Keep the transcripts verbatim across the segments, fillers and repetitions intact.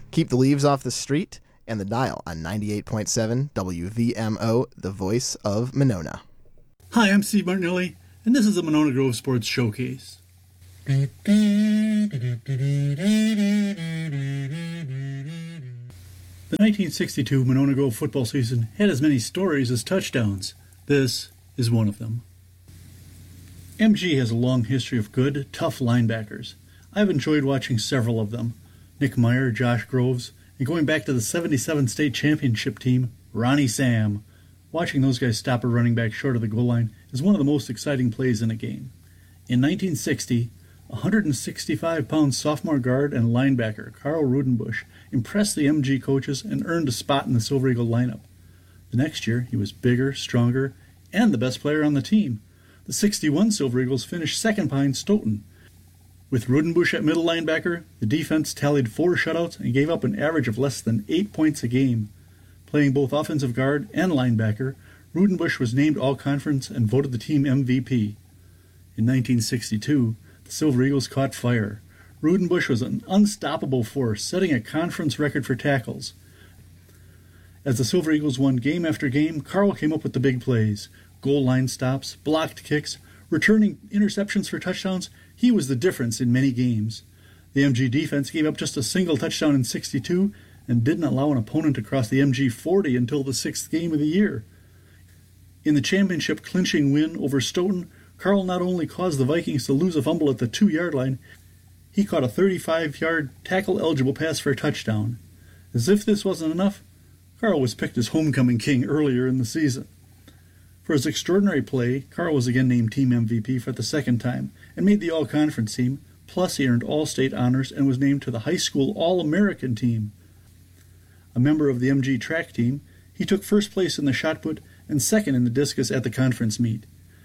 Keep the leaves off the street and the dial on ninety-eight point seven W V M O, the voice of Monona. Hi, I'm Steve Martinelli, and this is the Monona Grove Sports Showcase. The nineteen sixty-two Monona Grove football season had as many stories as touchdowns. This is one of them. M G has a long history of good, tough linebackers. I've enjoyed watching several of them. Nick Meyer, Josh Groves, and going back to the seventy-seven state championship team, Ronnie Sam. Watching those guys stop a running back short of the goal line is one of the most exciting plays in a game. In nineteen sixty, one hundred sixty-five pound sophomore guard and linebacker Carl Rudenbush impressed the M G coaches and earned a spot in the Silver Eagle lineup. The next year, he was bigger, stronger, and the best player on the team. The sixty-one Silver Eagles finished second behind Stoughton. With Rudenbush at middle linebacker, the defense tallied four shutouts and gave up an average of less than eight points a game. Playing both offensive guard and linebacker, Rudenbush was named All-Conference and voted the team M V P. In nineteen sixty-two, the Silver Eagles caught fire. Rudenbush was an unstoppable force, setting a conference record for tackles. As the Silver Eagles won game after game, Carl came up with the big plays. Goal line stops, blocked kicks, returning interceptions for touchdowns. He was the difference in many games. The M G defense gave up just a single touchdown in sixty-two and didn't allow an opponent to cross the M G forty until the sixth game of the year. In the championship clinching win over Stoughton, Carl not only caused the Vikings to lose a fumble at the two-yard line, he caught a thirty-five yard tackle-eligible pass for a touchdown. As if this wasn't enough, Carl was picked as homecoming king earlier in the season. For his extraordinary play, Carl was again named Team M V P for the second time and made the All-Conference team, plus he earned All-State honors and was named to the high school All-American team. A member of the M G track team, he took first place in the shot put and second in the discus at the conference meet.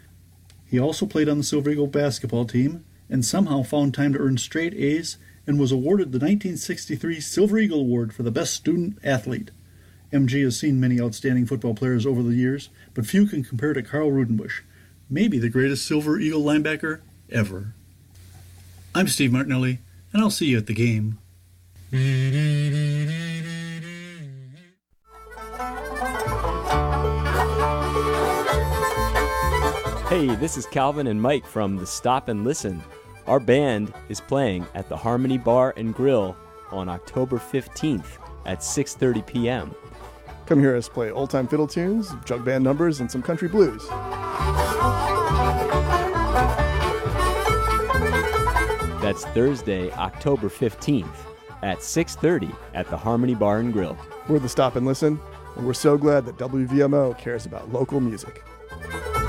He also played on the Silver Eagle basketball team and somehow found time to earn straight A's and was awarded the nineteen sixty-three Silver Eagle Award for the best student athlete. M G has seen many outstanding football players over the years, but few can compare to Carl Rudenbush, maybe the greatest Silver Eagle linebacker ever. I'm Steve Martinelli, and I'll see you at the game. Hey, this is Calvin and Mike from The Stop and Listen. Our band is playing at the Harmony Bar and Grill on October fifteenth at six thirty p.m. Come hear us play old-time fiddle tunes, jug band numbers, and some country blues. That's Thursday, October fifteenth at six thirty at the Harmony Bar and Grill. We're The Stop and Listen, and we're so glad that W V M O cares about local music.